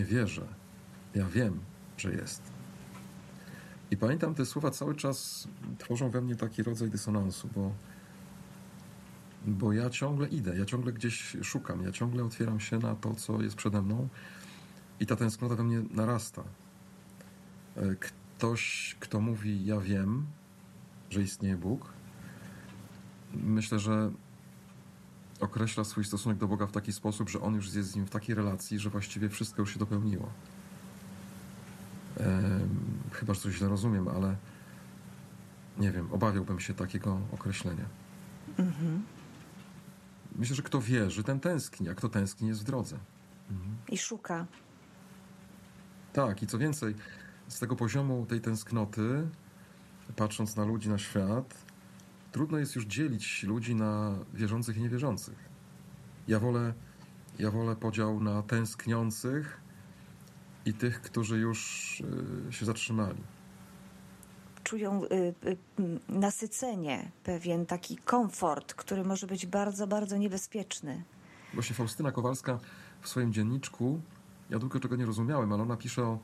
wierzę. Ja wiem, że jest. I pamiętam, te słowa cały czas tworzą we mnie taki rodzaj dysonansu, bo ja ciągle idę, ja ciągle gdzieś szukam, ja ciągle otwieram się na to, co jest przede mną i ta tęsknota we mnie narasta. Ktoś, kto mówi, ja wiem, że istnieje Bóg, myślę, że określa swój stosunek do Boga w taki sposób, że on już jest z nim w takiej relacji, że właściwie wszystko już się dopełniło. Chyba, że coś źle rozumiem, ale nie wiem, obawiałbym się takiego określenia. Mhm. Myślę, że kto wierzy, ten tęskni, a kto tęskni, jest w drodze. Mhm. I szuka. Tak, i co więcej, z tego poziomu tej tęsknoty, patrząc na ludzi, na świat, trudno jest już dzielić ludzi na wierzących i niewierzących. Ja wolę podział na tęskniących i tych, którzy już się zatrzymali. Czują nasycenie, pewien taki komfort, który może być bardzo, bardzo niebezpieczny. Właśnie Faustyna Kowalska w swoim dzienniczku, ja długo tego nie rozumiałem, ale ona pisze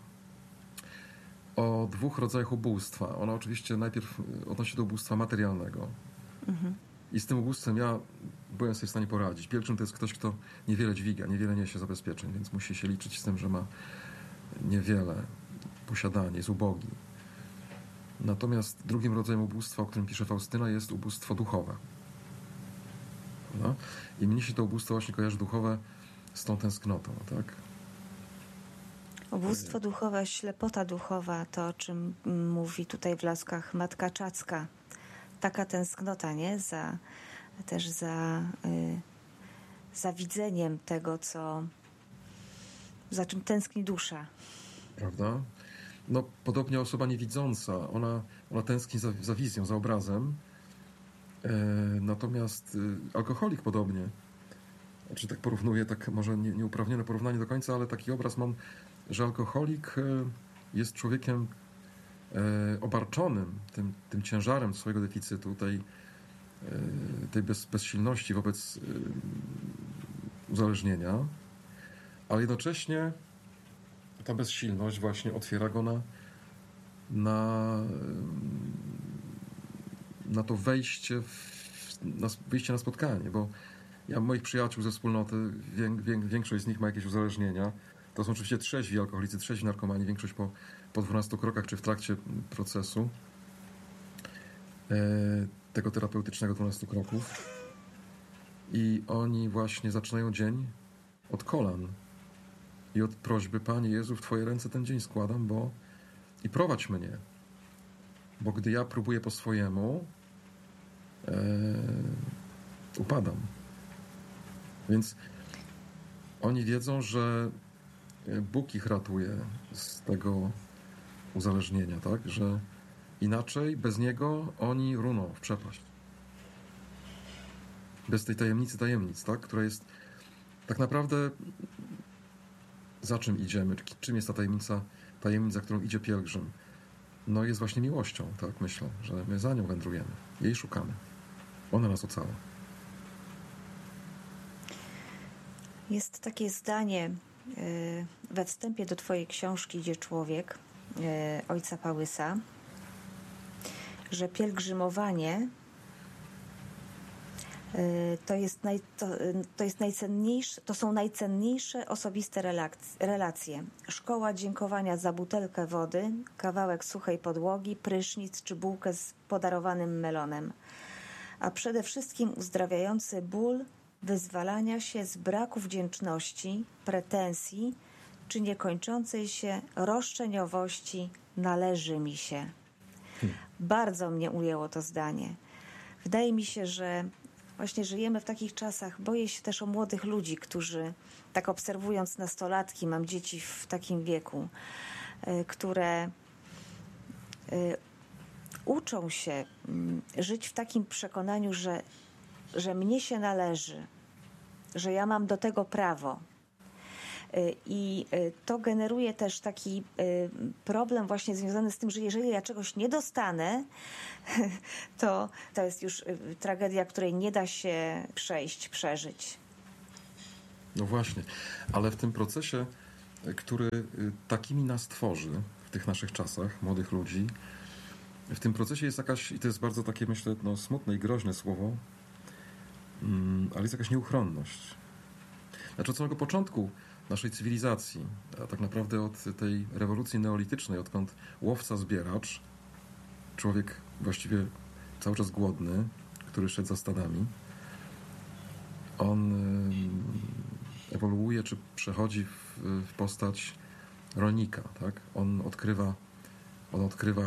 o dwóch rodzajach ubóstwa. Ona oczywiście najpierw odnosi się do ubóstwa materialnego. Mhm. I z tym ubóstwem ja byłem sobie w stanie poradzić. Pielgrzym to jest ktoś, kto niewiele dźwiga, niewiele niesie zabezpieczeń, więc musi się liczyć z tym, że ma niewiele posiadanie, jest ubogi. Natomiast drugim rodzajem ubóstwa, o którym pisze Faustyna, jest ubóstwo duchowe. No? I mnie się to ubóstwo właśnie kojarzy duchowe z tą tęsknotą, tak? Ubóstwo duchowe, ślepota duchowa, to o czym mówi tutaj w Laskach Matka Czacka. Taka tęsknota, nie? Też za widzeniem tego, za czym tęskni dusza. Prawda? No, podobnie osoba niewidząca, ona tęskni za wizją, za obrazem. Natomiast alkoholik podobnie. Znaczy tak porównuję, tak może nieuprawnione porównanie do końca, ale taki obraz mam, że alkoholik jest człowiekiem obarczonym tym ciężarem swojego deficytu, tej bezsilności wobec uzależnienia, ale jednocześnie ta bezsilność właśnie otwiera go na to wejście na spotkanie, bo ja moich przyjaciół ze wspólnoty, większość z nich ma jakieś uzależnienia. To są oczywiście trzeźwi alkoholicy, trzeźwi narkomani, większość po 12 krokach czy w trakcie procesu tego terapeutycznego 12 kroków. I oni właśnie zaczynają dzień od kolan i od prośby: Panie Jezu, w Twoje ręce ten dzień składam, i prowadź mnie. Bo gdy ja próbuję po swojemu, upadam. Więc oni wiedzą, że Bóg ich ratuje z tego uzależnienia, tak? Że inaczej, bez Niego oni runą w przepaść. Bez tej tajemnicy tajemnic, tak? Która jest tak naprawdę, za czym idziemy? Czym jest ta tajemnica, którą idzie pielgrzym? No jest właśnie miłością, tak myślę, że my za nią wędrujemy, jej szukamy. Ona nas ocala. Jest takie zdanie we wstępie do Twojej książki Idzie człowiek, ojca Pałysa, że pielgrzymowanie to są najcenniejsze osobiste relacje. Szkoła dziękowania za butelkę wody, kawałek suchej podłogi, prysznic czy bułkę z podarowanym melonem. A przede wszystkim uzdrawiający ból wyzwalania się z braku wdzięczności, pretensji czy niekończącej się roszczeniowości należy mi się. Bardzo mnie ujęło to zdanie. Wydaje mi się, że właśnie żyjemy w takich czasach. Boję się też o młodych ludzi, którzy, tak obserwując nastolatki, mam dzieci w takim wieku, które uczą się żyć w takim przekonaniu, że mnie się należy, że ja mam do tego prawo. I to generuje też taki problem właśnie związany z tym, że jeżeli ja czegoś nie dostanę, to jest już tragedia, której nie da się przeżyć. No właśnie, ale w tym procesie który takimi nas tworzy w tych naszych czasach, młodych ludzi. W tym procesie jest jakaś, i to jest bardzo takie, myślę, smutne i groźne słowo, ale jest jakaś nieuchronność. Znaczy od samego początku naszej cywilizacji, a tak naprawdę od tej rewolucji neolitycznej, odkąd łowca-zbieracz, człowiek właściwie cały czas głodny, który szedł za stadami, on ewoluuje, czy przechodzi w postać rolnika, tak? On odkrywa,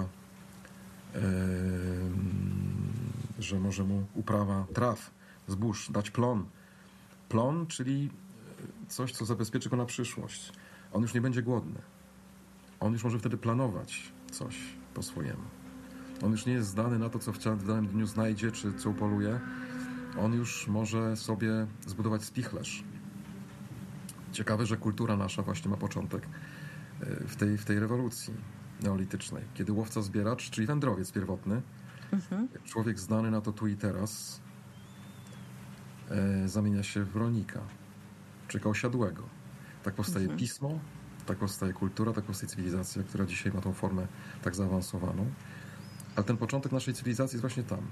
że może mu uprawa traw, zbóż dać plon. Plon, czyli coś, co zabezpieczy go na przyszłość. On już nie będzie głodny. On już może wtedy planować coś po swojemu. On już nie jest zdany na to, co w danym dniu znajdzie, czy co upoluje. On już może sobie zbudować spichlerz. Ciekawe, że kultura nasza właśnie ma początek w tej rewolucji neolitycznej, kiedy łowca-zbieracz, czyli wędrowiec pierwotny, człowiek zdany na to tu i teraz, zamienia się w rolnika, człowieka osiadłego. Tak powstaje pismo, tak powstaje kultura, tak powstaje cywilizacja, która dzisiaj ma tą formę tak zaawansowaną. Ale ten początek naszej cywilizacji jest właśnie tam.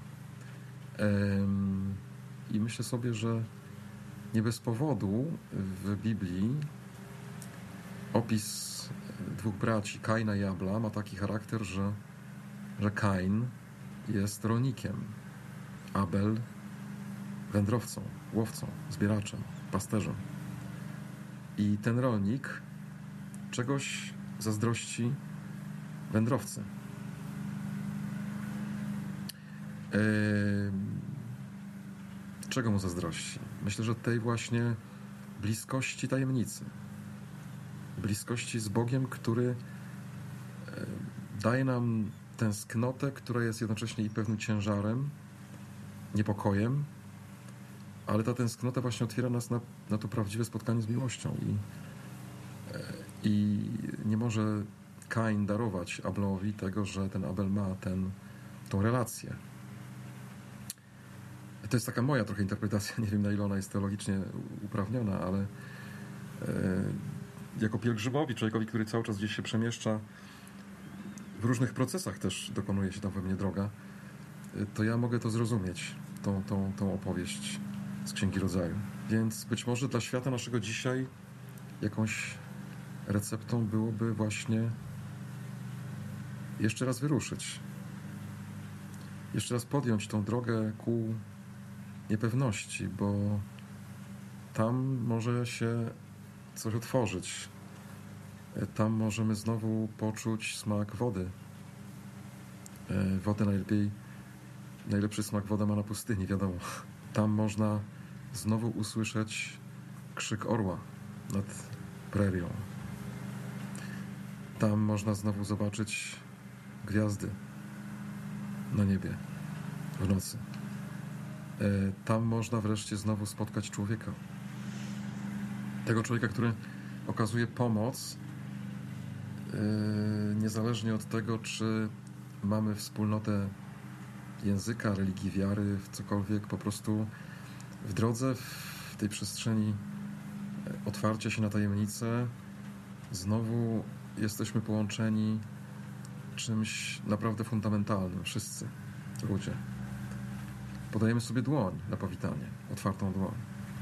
I myślę sobie, że nie bez powodu w Biblii opis dwóch braci, Kaina i Abla, ma taki charakter, że Kain jest rolnikiem, Abel wędrowcą, łowcą, zbieraczem, pasterzem. I ten rolnik czegoś zazdrości wędrowcy. Czego mu zazdrości? Myślę, że tej właśnie bliskości tajemnicy. Bliskości z Bogiem, który daje nam tęsknotę, która jest jednocześnie i pewnym ciężarem, niepokojem, ale ta tęsknota właśnie otwiera nas na to prawdziwe spotkanie z miłością. I nie może Kain darować Ablowi tego, że ten Abel ma tą relację. To jest taka moja trochę interpretacja, nie wiem na ile ona jest teologicznie uprawniona, ale jako pielgrzymowi, człowiekowi, który cały czas gdzieś się przemieszcza, w różnych procesach też dokonuje się tam we mnie droga, to ja mogę to zrozumieć, tą opowieść z Księgi Rodzaju. Więc być może dla świata naszego dzisiaj jakąś receptą byłoby właśnie jeszcze raz wyruszyć. Jeszcze raz podjąć tą drogę ku niepewności, bo tam może się coś otworzyć. Tam możemy znowu poczuć smak wody. Wodę najlepszy smak woda ma na pustyni, wiadomo. Tam można znowu usłyszeć krzyk orła nad prerią. Tam można znowu zobaczyć gwiazdy na niebie w nocy. Tam można wreszcie znowu spotkać człowieka. Tego człowieka, który okazuje pomoc, niezależnie od tego, czy mamy wspólnotę języka, religii, wiary, w cokolwiek, po prostu w drodze, w tej przestrzeni otwarcia się na tajemnicę, znowu jesteśmy połączeni czymś naprawdę fundamentalnym, wszyscy ludzie. Podajemy sobie dłoń na powitanie, otwartą dłoń.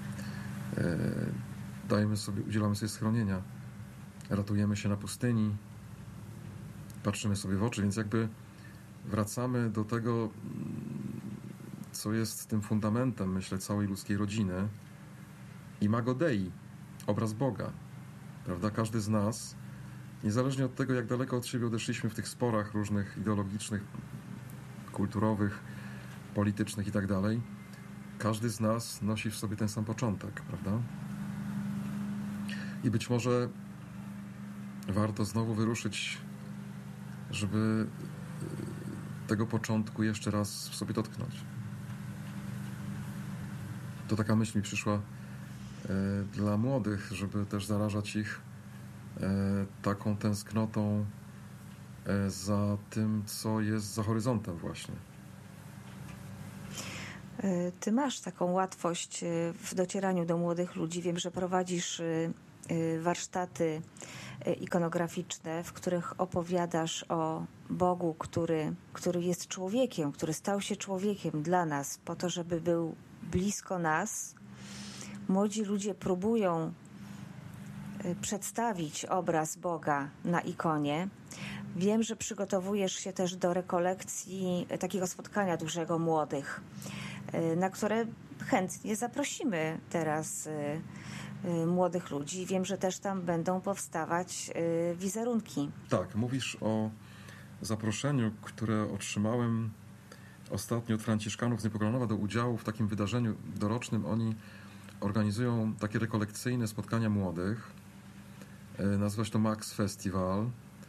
Udzielamy sobie schronienia, ratujemy się na pustyni, patrzymy sobie w oczy, więc jakby wracamy do tego, co jest tym fundamentem, myślę, całej ludzkiej rodziny. Imago Dei, obraz Boga. Prawda? Każdy z nas, niezależnie od tego, jak daleko od siebie odeszliśmy w tych sporach różnych ideologicznych, kulturowych, politycznych i tak dalej, każdy z nas nosi w sobie ten sam początek, prawda? I być może warto znowu wyruszyć, żeby tego początku jeszcze raz w sobie dotknąć. To taka myśl mi przyszła dla młodych, żeby też zarażać ich taką tęsknotą za tym, co jest za horyzontem właśnie. Ty masz taką łatwość w docieraniu do młodych ludzi. Wiem, że prowadzisz warsztaty ikonograficzne, w których opowiadasz o Bogu, który jest człowiekiem, który stał się człowiekiem dla nas, po to, żeby był blisko nas. Młodzi ludzie próbują przedstawić obraz Boga na ikonie. Wiem, że przygotowujesz się też do rekolekcji takiego spotkania dużego młodych, na które chętnie zaprosimy teraz młodych ludzi. Wiem, że też tam będą powstawać wizerunki. Tak, mówisz o zaproszeniu, które otrzymałem ostatnio od Franciszkanów z Niepokalanowa do udziału w takim wydarzeniu dorocznym. Oni organizują takie rekolekcyjne spotkania młodych. Nazywa się to Max Festival.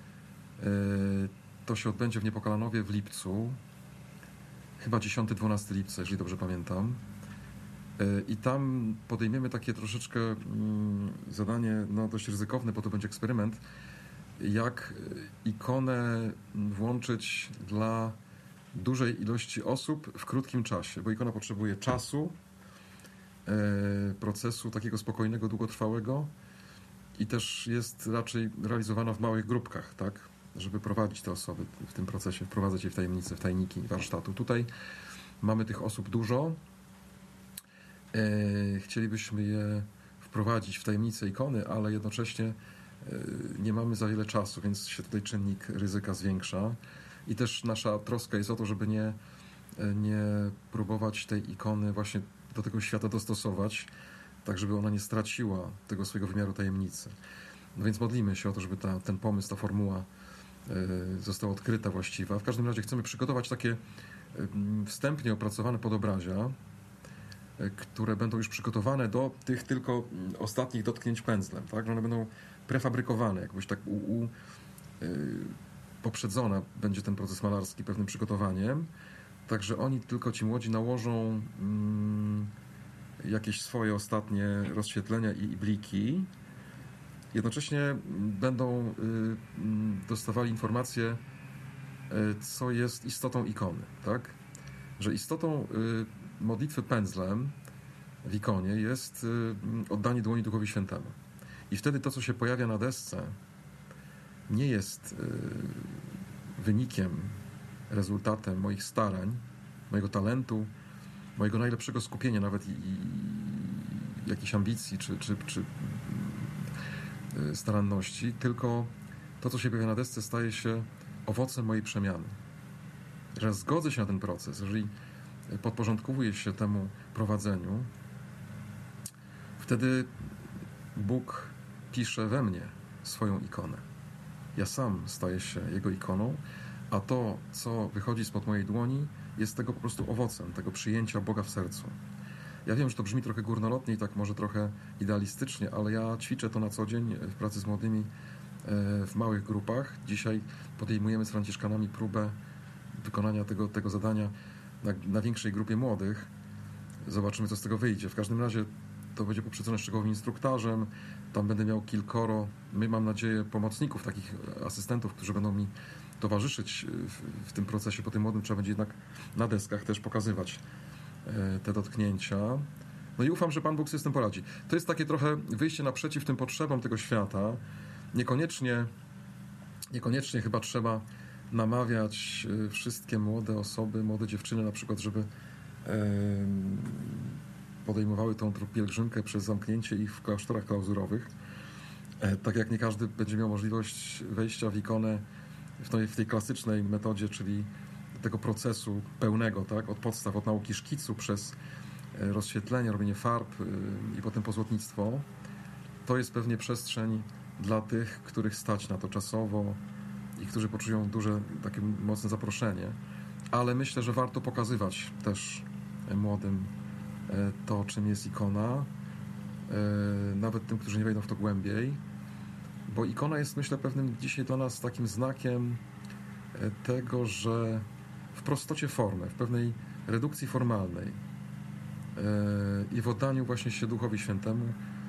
To się odbędzie w Niepokalanowie w lipcu. Chyba 10-12 lipca, jeżeli dobrze pamiętam. I tam podejmiemy takie troszeczkę zadanie, dość ryzykowne, bo to będzie eksperyment, jak ikonę włączyć dla dużej ilości osób w krótkim czasie, bo ikona potrzebuje czasu, procesu takiego spokojnego, długotrwałego i też jest raczej realizowana w małych grupkach, tak, żeby prowadzić te osoby w tym procesie, wprowadzać je w tajemnice, w tajniki warsztatu. Tutaj mamy tych osób dużo. Chcielibyśmy je wprowadzić w tajemnicę ikony, ale jednocześnie nie mamy za wiele czasu, więc się tutaj czynnik ryzyka zwiększa. I też nasza troska jest o to, żeby nie próbować tej ikony właśnie do tego świata dostosować, tak żeby ona nie straciła tego swojego wymiaru tajemnicy. No więc modlimy się o to, żeby ten pomysł, ta formuła została odkryta właściwa. W każdym razie chcemy przygotować takie wstępnie opracowane podobrazia, które będą już przygotowane do tych tylko ostatnich dotknięć pędzlem, tak? Że one będą prefabrykowane, jakoś tak poprzedzona będzie ten proces malarski pewnym przygotowaniem, także oni tylko ci młodzi nałożą jakieś swoje ostatnie rozświetlenia i bliki. Jednocześnie będą dostawali informacje, co jest istotą ikony, tak? Że istotą modlitwy pędzlem w ikonie jest oddanie dłoni Duchowi Świętemu. I wtedy to, co się pojawia na desce, nie jest wynikiem, rezultatem moich starań, mojego talentu, mojego najlepszego skupienia, nawet i jakiejś ambicji czy staranności, tylko to, co się pojawia na desce, staje się owocem mojej przemiany. Że zgodzę się na ten proces, jeżeli podporządkowuję się temu prowadzeniu, wtedy Bóg pisze we mnie swoją ikonę. Ja sam staję się Jego ikoną, a to, co wychodzi spod mojej dłoni, jest tego po prostu owocem, tego przyjęcia Boga w sercu. Ja wiem, że to brzmi trochę górnolotnie i tak może trochę idealistycznie, ale ja ćwiczę to na co dzień w pracy z młodymi w małych grupach. Dzisiaj podejmujemy z Franciszkanami próbę wykonania tego zadania na większej grupie młodych. Zobaczymy, co z tego wyjdzie. W każdym razie to będzie poprzedzone szczegółowym instruktażem. Tam będę miał kilkoro, mam nadzieję, pomocników, takich asystentów, którzy będą mi towarzyszyć w tym procesie. Po tym młodym trzeba będzie jednak na deskach też pokazywać te dotknięcia. No i ufam, że Pan Bóg sobie z tym poradzi. To jest takie trochę wyjście naprzeciw tym potrzebom tego świata. Niekoniecznie chyba trzeba namawiać wszystkie młode osoby, młode dziewczyny na przykład, żeby podejmowały tą pielgrzymkę przez zamknięcie ich w klasztorach klauzurowych. Tak jak nie każdy będzie miał możliwość wejścia w ikonę w tej klasycznej metodzie, czyli tego procesu pełnego, tak? Od podstaw, od nauki szkicu przez rozświetlenie, robienie farb i potem pozłotnictwo. To jest pewnie przestrzeń dla tych, których stać na to czasowo i którzy poczują duże, takie mocne zaproszenie. Ale myślę, że warto pokazywać też młodym to, czym jest ikona, nawet tym, którzy nie wejdą w to głębiej, bo ikona jest, myślę, pewnym dzisiaj dla nas takim znakiem tego, że w prostocie formy, w pewnej redukcji formalnej i w oddaniu właśnie się Duchowi Świętemu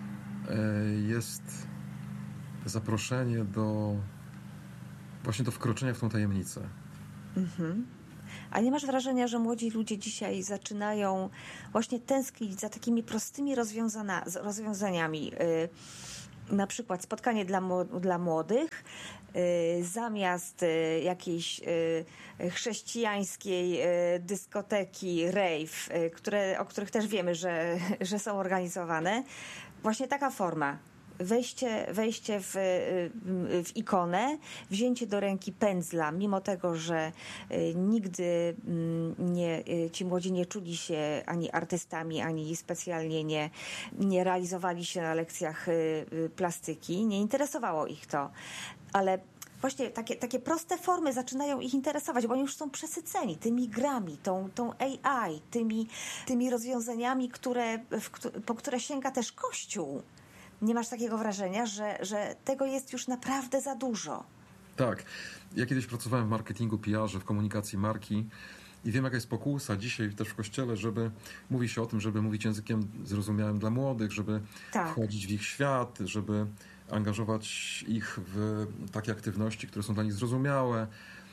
jest zaproszenie właśnie do wkroczenia w tą tajemnicę. Mhm. A nie masz wrażenia, że młodzi ludzie dzisiaj zaczynają właśnie tęsknić za takimi prostymi rozwiązaniami? na przykład spotkanie dla młodych, zamiast jakiejś chrześcijańskiej dyskoteki, rave, o których też wiemy, że są organizowane, właśnie taka forma. Wejście w ikonę, wzięcie do ręki pędzla, mimo tego, że nigdy ci młodzi nie czuli się ani artystami, ani specjalnie nie realizowali się na lekcjach plastyki, nie interesowało ich to, ale właśnie takie proste formy zaczynają ich interesować, bo oni już są przesyceni tymi grami, tą AI, tymi rozwiązaniami, po które sięga też Kościół. Nie masz takiego wrażenia, że tego jest już naprawdę za dużo? Tak. Ja kiedyś pracowałem w marketingu, PR-ze, w komunikacji marki i wiem, jaka jest pokusa dzisiaj też w Kościele, żeby mówi się o tym, żeby mówić językiem zrozumiałym dla młodych, żeby wchodzić w ich świat, żeby angażować ich w takie aktywności, które są dla nich zrozumiałe.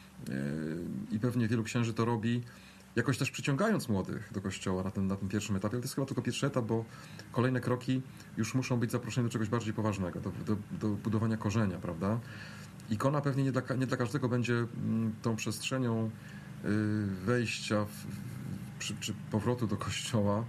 I pewnie wielu księży to robi, jakoś też przyciągając młodych do Kościoła na tym pierwszym etapie. Ale to jest chyba tylko pierwszy etap, bo kolejne kroki już muszą być zaproszone do czegoś bardziej poważnego, do budowania korzenia, prawda? Ikona pewnie nie dla każdego będzie tą przestrzenią wejścia czy powrotu do Kościoła,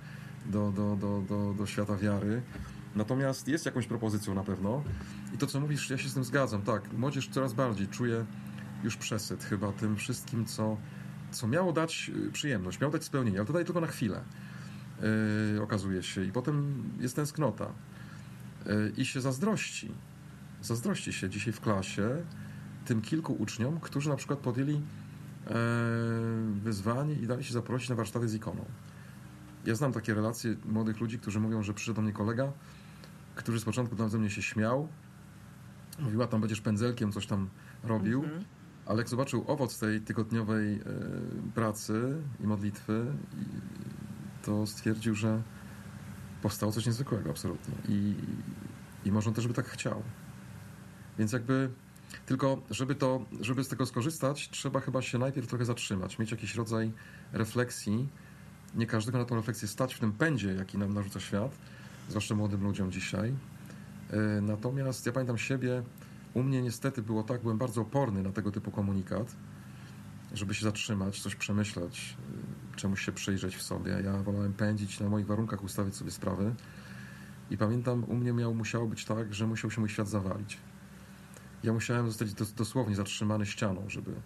do świata wiary. Natomiast jest jakąś propozycją na pewno. I to, co mówisz, ja się z tym zgadzam. Tak, młodzież coraz bardziej czuje już przesyt chyba tym wszystkim, co miało dać przyjemność, miało dać spełnienie, ale to daje tylko na chwilę, okazuje się. I potem jest tęsknota. I się zazdrości się dzisiaj w klasie tym kilku uczniom, którzy na przykład podjęli wyzwanie i dali się zaprosić na warsztaty z ikoną. Ja znam takie relacje młodych ludzi, którzy mówią, że przyszedł do mnie kolega, który z początku tam ze mnie się śmiał, mówiła, tam będziesz pędzelkiem, coś tam robił, ale jak zobaczył owoc tej tygodniowej pracy i modlitwy, to stwierdził, że powstało coś niezwykłego absolutnie i może on też by tak chciał. Więc jakby tylko, żeby z tego skorzystać, trzeba chyba się najpierw trochę zatrzymać, mieć jakiś rodzaj refleksji. Nie każdego na tą refleksję stać w tym pędzie, jaki nam narzuca świat, zwłaszcza młodym ludziom dzisiaj. Natomiast ja pamiętam siebie, u mnie niestety było tak, byłem bardzo oporny na tego typu komunikat, żeby się zatrzymać, coś przemyśleć, czemuś się przyjrzeć w sobie. Ja wolałem pędzić, na moich warunkach ustawić sobie sprawy i pamiętam, u mnie musiało być tak, że musiał się mój świat zawalić. Ja musiałem zostać dosłownie zatrzymany ścianą,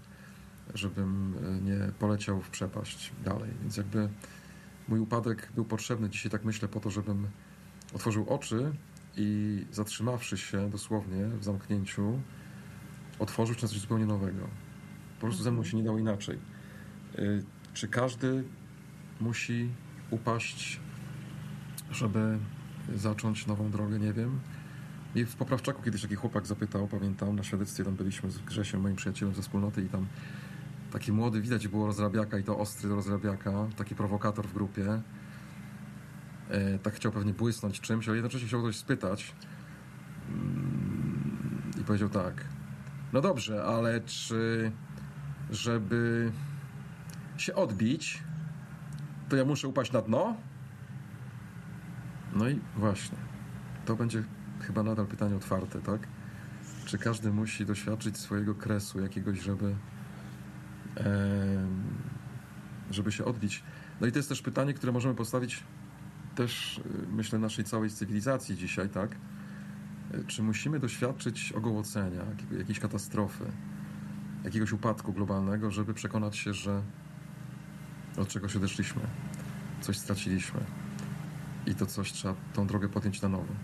żebym nie poleciał w przepaść dalej. Więc jakby mój upadek był potrzebny dzisiaj, tak myślę, po to, żebym otworzył oczy i zatrzymawszy się dosłownie w zamknięciu, otworzył się na coś zupełnie nowego. Po prostu ze mną się nie dało inaczej. Czy każdy musi upaść, żeby zacząć nową drogę? Nie wiem. I w Poprawczaku kiedyś taki chłopak zapytał, pamiętam, na świadectwie tam byliśmy z Grzesiem, moim przyjacielem ze wspólnoty i tam taki młody, widać było rozrabiaka i to ostry rozrabiaka, taki prowokator w grupie. Tak chciał pewnie błysnąć czymś, ale jednocześnie chciał coś spytać. I powiedział tak: no dobrze, ale czy żeby się odbić, to ja muszę upaść na dno? No i właśnie, to będzie chyba nadal pytanie otwarte, tak? Czy każdy musi doświadczyć swojego kresu jakiegoś, żeby się odbić? No i to jest też pytanie, które możemy postawić też, myślę, naszej całej cywilizacji dzisiaj, tak? Czy musimy doświadczyć ogołocenia, jakiejś katastrofy, jakiegoś upadku globalnego, żeby przekonać się, że od czegoś odeszliśmy, coś straciliśmy i to coś trzeba tą drogę podjąć na nowo?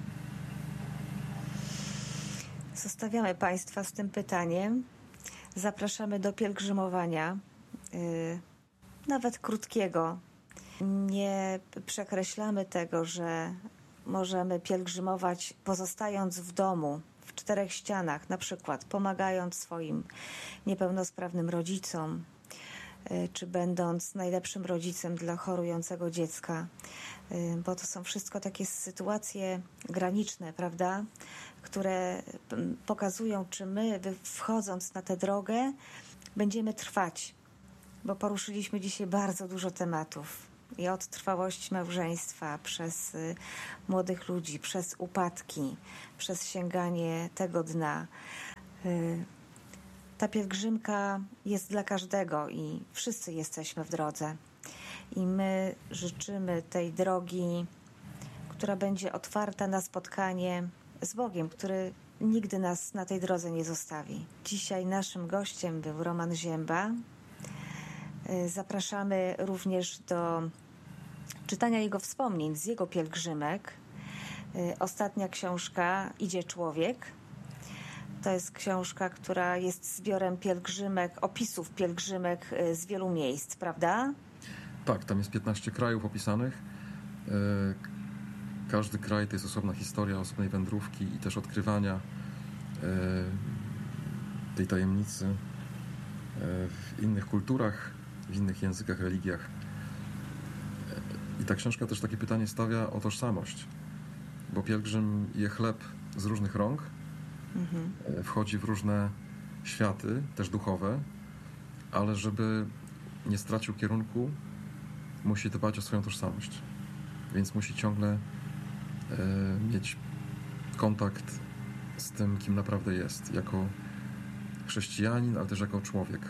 Zostawiamy Państwa z tym pytaniem. Zapraszamy do pielgrzymowania, nawet krótkiego. Nie przekreślamy tego, że możemy pielgrzymować pozostając w domu, w 4 ścianach, na przykład pomagając swoim niepełnosprawnym rodzicom, czy będąc najlepszym rodzicem dla chorującego dziecka, bo to są wszystko takie sytuacje graniczne, prawda, które pokazują, czy my, wchodząc na tę drogę, będziemy trwać, bo poruszyliśmy dzisiaj bardzo dużo tematów. i od trwałości małżeństwa, przez młodych ludzi, przez upadki, przez sięganie tego dna. Ta pielgrzymka jest dla każdego i wszyscy jesteśmy w drodze. I my życzymy tej drogi, która będzie otwarta na spotkanie z Bogiem, który nigdy nas na tej drodze nie zostawi. Dzisiaj naszym gościem był Roman Zięba. Zapraszamy również do czytania jego wspomnień z jego pielgrzymek. Ostatnia książka Idzie człowiek. To jest książka, która jest zbiorem pielgrzymek, opisów pielgrzymek z wielu miejsc, prawda? Tak, tam jest 15 krajów opisanych. Każdy kraj to jest osobna historia, osobnej wędrówki i też odkrywania tej tajemnicy w innych kulturach, w innych językach, religiach. I ta książka też takie pytanie stawia o tożsamość, bo pielgrzym je chleb z różnych rąk, wchodzi w różne światy, też duchowe, ale żeby nie stracił kierunku, musi dbać o swoją tożsamość. Więc musi ciągle mieć kontakt z tym, kim naprawdę jest, jako chrześcijanin, ale też jako człowiek.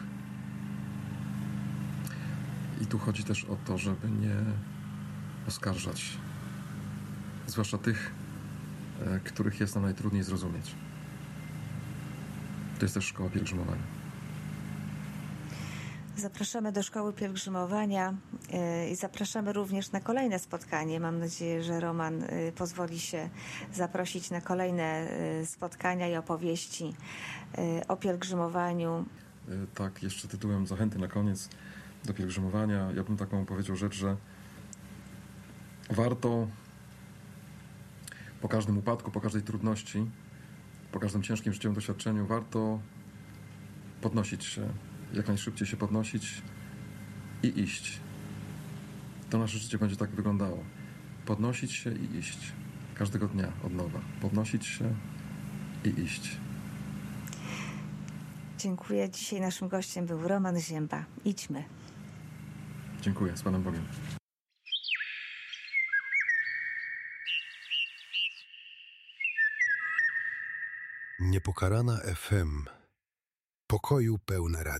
I tu chodzi też o to, żeby nie oskarżać, zwłaszcza tych, których jest nam najtrudniej zrozumieć. To jest też szkoła pielgrzymowania. Zapraszamy do Szkoły Pielgrzymowania i zapraszamy również na kolejne spotkanie. Mam nadzieję, że Roman pozwoli się zaprosić na kolejne spotkania i opowieści o pielgrzymowaniu. Tak, jeszcze tytułem zachęty na koniec do pielgrzymowania. Ja bym taką powiedział rzecz, że warto po każdym upadku, po każdej trudności, po każdym ciężkim życiowym doświadczeniu warto podnosić się, jak najszybciej się podnosić i iść. To nasze życie będzie tak wyglądało. Podnosić się i iść. Każdego dnia od nowa. Podnosić się i iść. Dziękuję. Dzisiaj naszym gościem był Roman Zięba. Idźmy. Dziękuję. Z Panem Bogiem. Niepokalana FM. Pokoju pełne radio.